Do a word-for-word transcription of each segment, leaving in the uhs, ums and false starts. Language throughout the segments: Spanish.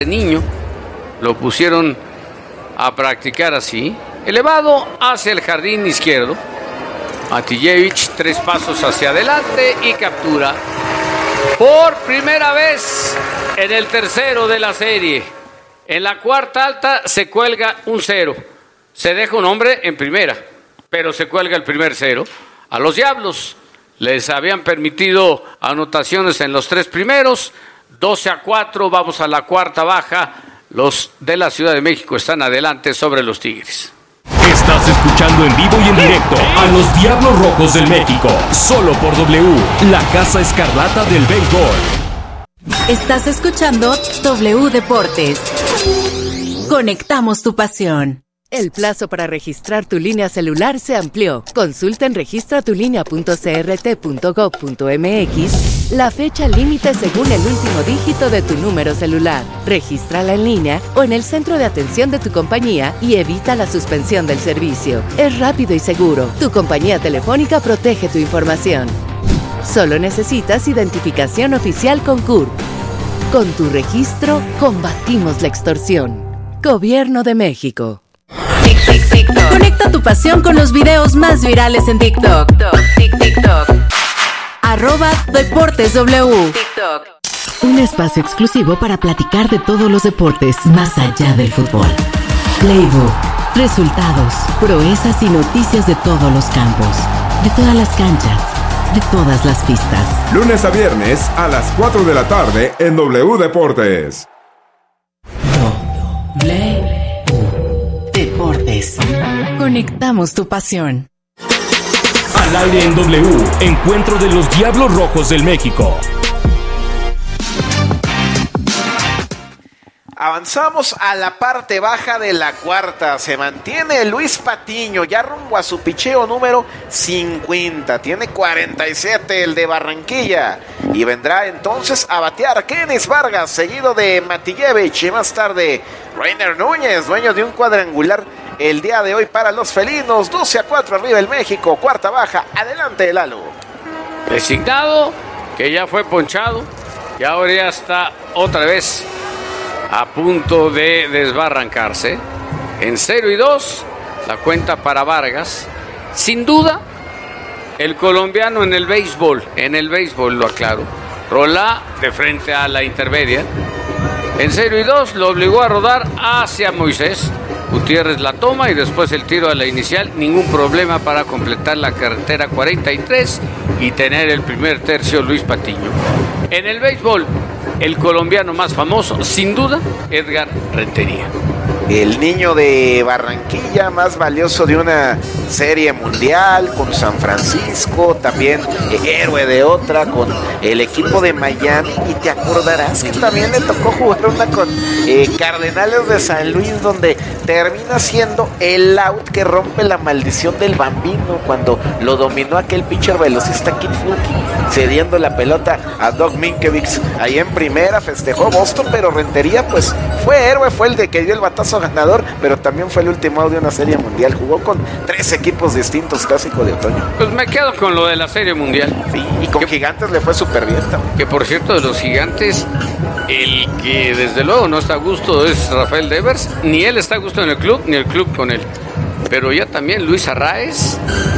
niño lo pusieron a practicar así, elevado hacia el jardín izquierdo. Matijevich, tres pasos hacia adelante y captura. Por primera vez en el tercero de la serie. En la cuarta alta se cuelga un cero. Se deja un hombre en primera, pero se cuelga el primer cero. A los Diablos les habían permitido anotaciones en los tres primeros. doce a cuatro, vamos a la cuarta baja. Los de la Ciudad de México están adelante sobre los Tigres. Estás escuchando en vivo y en directo a los Diablos Rojos del México, solo por W, la Casa Escarlata del Béisbol. Estás escuchando W Deportes. Conectamos tu pasión. El plazo para registrar tu línea celular se amplió. Consulta en registra tu línea punto c r t punto gov punto m x la fecha límite según el último dígito de tu número celular. Regístrala en línea o en el centro de atención de tu compañía y evita la suspensión del servicio. Es rápido y seguro. Tu compañía telefónica protege tu información. Solo necesitas identificación oficial con C U R P. Con tu registro, combatimos la extorsión. Gobierno de México. Conecta tu pasión con los videos más virales en TikTok. TikTok. Arroba Deportes W. TikTok. Un espacio exclusivo para platicar de todos los deportes más allá del fútbol. Playbook, resultados, proezas y noticias de todos los campos, de todas las canchas, de todas las pistas. Lunes a viernes a las cuatro de la tarde en W Deportes. W Deportes. Conectamos tu pasión. Al aire en W, encuentro de los Diablos Rojos del México. Avanzamos a la parte baja de la cuarta. Se mantiene Luis Patiño ya rumbo a su picheo número cincuenta. Tiene cuarenta y siete el de Barranquilla. Y vendrá entonces a batear Kenis Vargas, seguido de Matijevich. Y más tarde Reiner Núñez, dueño de un cuadrangular el día de hoy para los felinos. doce a cuatro arriba el México. Cuarta baja. Adelante, Lalo. Designado, que ya fue ponchado. Y ahora ya está otra vez a punto de desbarrancarse. En cero y dos, la cuenta para Vargas. Sin duda, el colombiano en el béisbol, en el béisbol lo aclaro, rola de frente a la intermedia. En cero y dos, lo obligó a rodar hacia Moisés. Gutiérrez la toma y después el tiro a la inicial. Ningún problema para completar la carretera cuarenta y tres y tener el primer tercio Luis Patiño. En el béisbol, el colombiano más famoso, sin duda, Edgar Rentería. El niño de Barranquilla, más valioso de una serie mundial con San Francisco, también héroe de otra con el equipo de Miami. Y te acordarás que también le tocó jugar una con eh, Cardenales de San Luis, donde termina siendo el out que rompe la maldición del Bambino cuando lo dominó aquel pitcher velocista Kid Fluky, cediendo la pelota a Doug Minkiewicz. Ahí en primera festejó Boston, pero Rentería pues fue héroe, fue el de que dio el batazo ganador, pero también fue el último de una serie mundial. Jugó con tres equipos distintos, clásico de otoño. Pues me quedo con lo de la serie mundial. Sí, y con que, Gigantes le fue súper bien también. Que por cierto, de los Gigantes, el que desde luego no está a gusto es Rafael Devers. Ni él está a gusto en el club, ni el club con él. Pero ya también Luis Arraez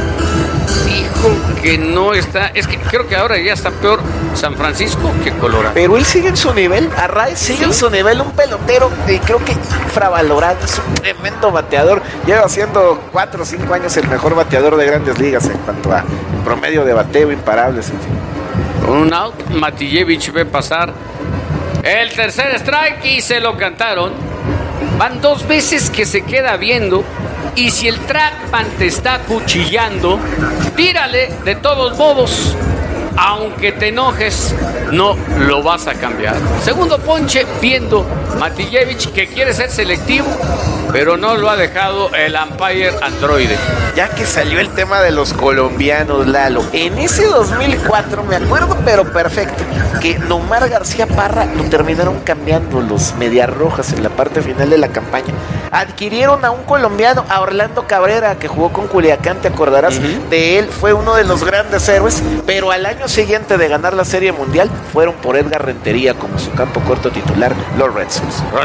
dijo que no está. Es que creo que ahora ya está peor San Francisco que Colorado. Pero él sigue en su nivel. Arraez sigue ¿Sí? en su nivel. Un pelotero y creo que infravalorado. Es un tremendo bateador. Lleva siendo cuatro o cinco años el mejor bateador de Grandes Ligas en cuanto a promedio de bateo, imparables, en fin. Con un out, Matijevich ve pasar el tercer strike y se lo cantaron. Van dos veces que se queda viendo. Y si el trackman te está cuchillando, tírale de todos modos. Aunque te enojes, no lo vas a cambiar. Segundo ponche, viendo Matijevich que quiere ser selectivo. pero no lo ha dejado el umpire androide. Ya que salió el tema de los colombianos, Lalo, en ese dos mil cuatro me acuerdo pero perfecto que Nomar García Parra lo terminaron cambiando los Medias Rojas en la parte final de la campaña. Adquirieron a un colombiano, a Orlando Cabrera, que jugó con Culiacán, te acordarás uh-huh. de él, fue uno de los grandes héroes, pero al año siguiente de ganar la Serie Mundial fueron por Edgar Rentería como su campo corto titular, los Red Sox.